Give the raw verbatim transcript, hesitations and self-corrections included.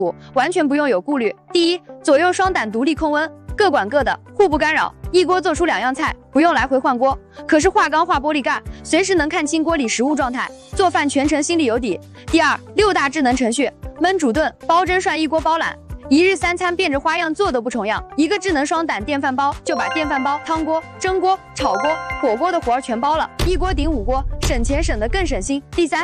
完全不用有顾虑。第一，左右双胆独立控温，各管各的，互不干扰，一锅做出两样菜，不用来回换锅。可是化缸化玻璃盖，随时能看清锅里食物状态，做饭全程心里有底。第二，六大智能程序，焖煮炖煲蒸涮一锅包揽。一日三餐变着花样做都不重样，一个智能双胆电饭煲就把电饭煲、汤锅、蒸锅、炒锅、火锅的活儿全包了，一锅顶五锅，省钱省得更省心。第三，